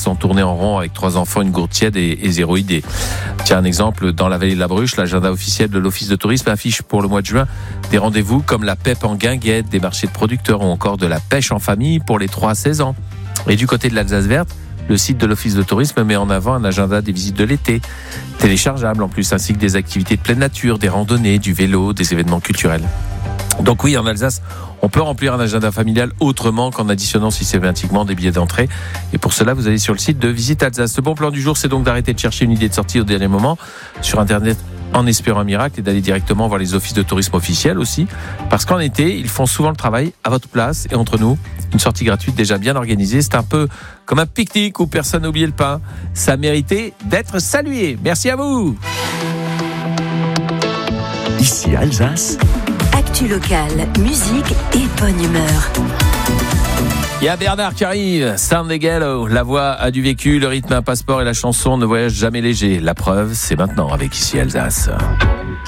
sans tourner en rond avec 3 enfants, une gourde tiède et 0 idée. Tiens, un exemple, dans la vallée de la Bruche, l'agenda officiel de l'Office de tourisme affiche pour le mois de juin des rendez-vous comme la PEP en guinguette, des marchés de producteurs ou encore de la pêche en famille pour les 3 à 16 ans. Et du côté de l'Alsace verte, le site de l'Office de tourisme met en avant un agenda des visites de l'été, téléchargeable en plus, ainsi que des activités de pleine nature, des randonnées, du vélo, des événements culturels. Donc oui, en Alsace, on peut remplir un agenda familial autrement qu'en additionnant systématiquement des billets d'entrée. Et pour cela, vous allez sur le site de Visite Alsace. Le bon plan du jour, c'est donc d'arrêter de chercher une idée de sortie au dernier moment sur Internet en espérant un miracle et d'aller directement voir les offices de tourisme officiels aussi. Parce qu'en été, ils font souvent le travail à votre place et entre nous. Une sortie gratuite déjà bien organisée. C'est un peu comme un pique-nique où personne n'a oublié le pain. Ça méritait d'être salué. Merci à vous. Ici Alsace. Actu locale, musique et bonne humeur. Il y a Bernard qui arrive, Sound Gallo. La voix a du vécu, le rythme un passeport et la chanson ne voyage jamais léger. La preuve, c'est maintenant avec Ici Alsace.